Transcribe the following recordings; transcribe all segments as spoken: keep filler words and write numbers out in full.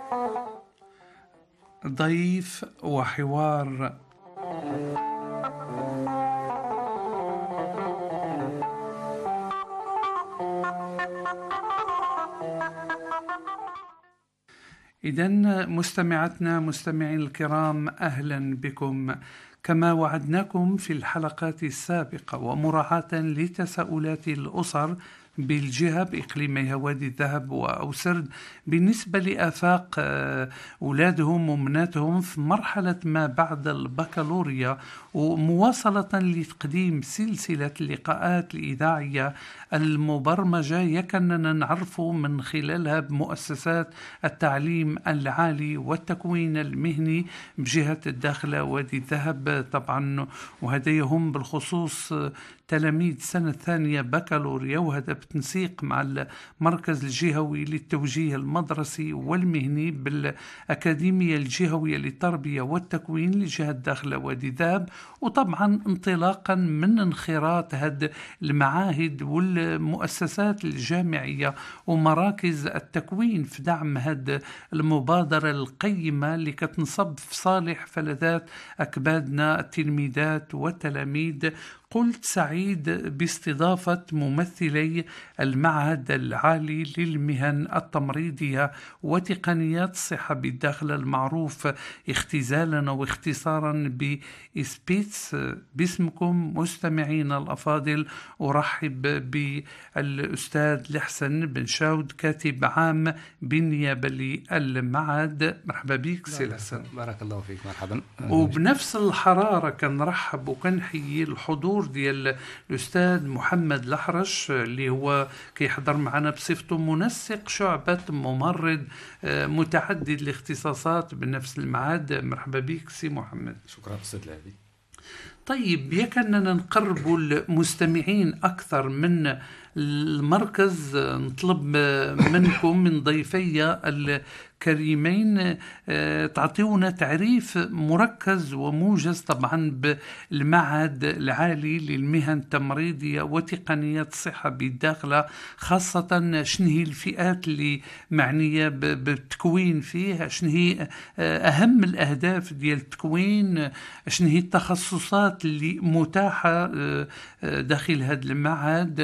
ضيف وحوار. إذن مستمعتنا مستمعين الكرام، أهلا بكم. كما وعدناكم في الحلقات السابقة ومراعاة لتساؤلات الأسر بالجهة بإقليميها وادي الذهب وأوسرد بالنسبة لآفاق أولادهم ومناتهم في مرحلة ما بعد البكالوريا، ومواصلة لتقديم سلسلة اللقاءات الإذاعية المبرمجة يكننا نعرف من خلالها بمؤسسات التعليم العالي والتكوين المهني بجهة الداخلة وادي الذهب طبعا، وهذا يهم بالخصوص تلاميذ سنة ثانية بكالوريا، وهذا بتنسيق مع المركز الجهوي للتوجيه المدرسي والمهني بالأكاديمية الجهوية للتربية والتكوين لجهة داخلة وادي الذهب. وطبعا انطلاقا من انخراط هذه المعاهد والمؤسسات الجامعية ومراكز التكوين في دعم هذه المبادرة القيمة اللي كتنصب في صالح فلذات أكبادنا التلميذات والتلاميذ، قلت سعيد باستضافة ممثلي المعهد العالي للمهن التمريضية وتقنيات الصحة بالداخل المعروف اختزالا واختصارا بإسبيتس باسمكم مستمعين الأفاضل. أرحب بالأستاذ الحسن بن شاود كاتب عام بالنيابة للمعهد. مرحبا بك سي الحسن. بارك الله فيك. مرحبا. وبنفس الحرارة كنرحب وكنحيي الحضور ديال الأستاذ محمد الأحرش اللي هو كيحضر معنا بصفته منسق شعبة ممرض متعدد الاختصاصات بنفس المعهد. مرحبا بك سي محمد. شكرا أستاذ العادي. طيب يكننا نقربوا المستمعين أكثر من المركز، نطلب منكم من ضيفي الكريمين تعطيونا تعريف مركز وموجز طبعا بالمعهد العالي للمهن التمريضية وتقنيات الصحة بالداخلة، خاصة شنو هي الفئات اللي معنية بالتكوين فيه، شنو هي أهم الأهداف ديال التكوين، شنو هي التخصصات اللي متاحة داخل هذا المعهد،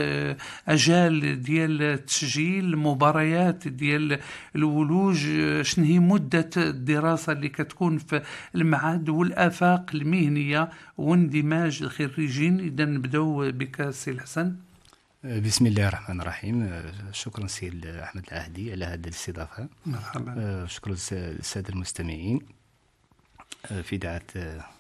أجال ديال التسجيل، مباريات ديال الولوج، شنو هي مدة الدراسة اللي كتكون في المعهد، والآفاق المهنية واندماج الخريجين. إذا نبدأ بك سي الحسن. بسم الله الرحمن الرحيم. شكرا سي أحمد العهدي على هذه الاستضافة. مرحبا. شكرا للسادة المستمعين في دعاة